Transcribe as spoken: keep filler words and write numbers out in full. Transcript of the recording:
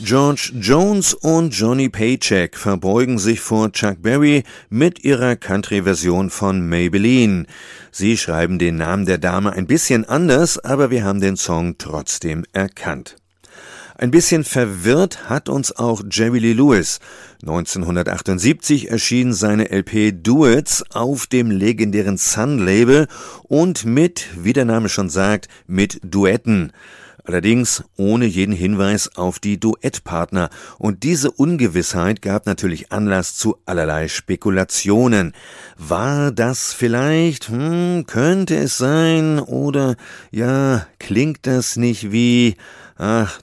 George Jones und Johnny Paycheck verbeugen sich vor Chuck Berry mit ihrer Country-Version von Maybelline. Sie schreiben den Namen der Dame ein bisschen anders, aber wir haben den Song trotzdem erkannt. Ein bisschen verwirrt hat uns auch Jerry Lee Lewis. neunzehnhundertachtundsiebzig erschien seine L P Duets auf dem legendären Sun-Label und mit, wie der Name schon sagt, mit Duetten. Allerdings ohne jeden Hinweis auf die Duettpartner. Und diese Ungewissheit gab natürlich Anlass zu allerlei Spekulationen. War das vielleicht, hm, könnte es sein, oder, ja, klingt das nicht wie... Ach,